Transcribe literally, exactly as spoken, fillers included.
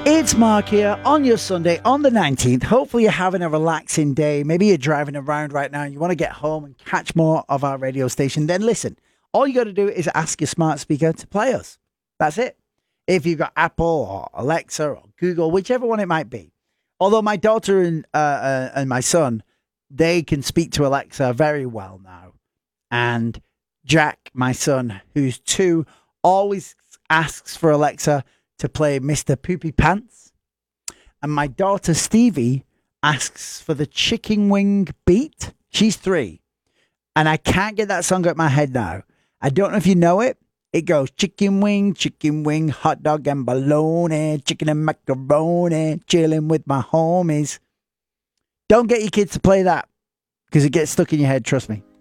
It's Mark here on your Sunday on the nineteenth. Hopefully you're having a relaxing day. Maybe you're driving around right now and you want to get home and catch more of our radio station. Then listen, all you got to do is ask your smart speaker to play us. That's it. If you've got Apple or Alexa or Google, whichever one it might be. Although my daughter and, uh, uh, and my son, they can speak to Alexa very well now. And Jack, my son, who's two, always asks for Alexa to play Mister Poopy Pants. And my daughter Stevie asks for the Chicken Wing Beat. She's three. And I can't get that song out of my head now. I don't know if you know it. It goes chicken wing, chicken wing, hot dog and bologna, chicken and macaroni, chilling with my homies. Don't get your kids to play that because it gets stuck in your head, trust me.